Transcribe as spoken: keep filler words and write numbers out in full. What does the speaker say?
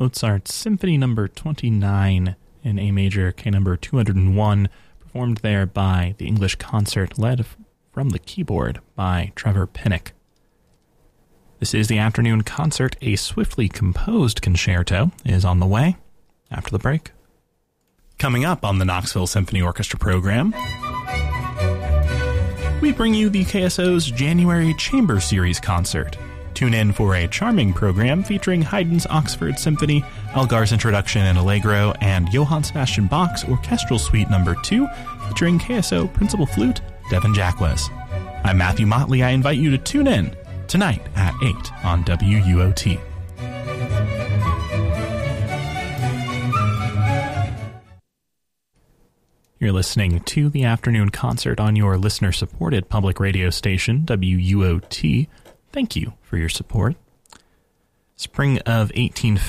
Mozart's Symphony Number twenty-nine in A major, K number two hundred one, performed there by the English Concert, led from the keyboard by Trevor Pinnock. This is the Afternoon Concert. A swiftly composed concerto is on the way after the break. Coming up on the Knoxville Symphony Orchestra program, we bring you the K S O's January Chamber Series concert. Tune in for a charming program featuring Haydn's Oxford Symphony, Elgar's Introduction and Allegro, and Johann Sebastian Bach's Orchestral Suite Number two, featuring K S O Principal Flute, Devin Jacquez. I'm Matthew Motley. I invite you to tune in tonight at eight on W U O T. You're listening to the Afternoon Concert on your listener-supported public radio station, W U O T. Thank you for your support. Spring of eighteen